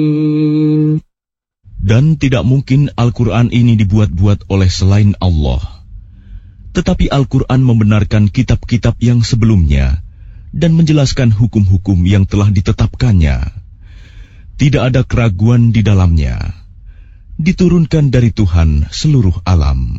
Dan tidak mungkin Al-Quran ini dibuat-buat oleh selain Allah. Tetapi Al-Quran membenarkan kitab-kitab yang sebelumnya dan menjelaskan hukum-hukum yang telah ditetapkannya. Tidak ada keraguan di dalamnya. Diturunkan dari Tuhan seluruh alam.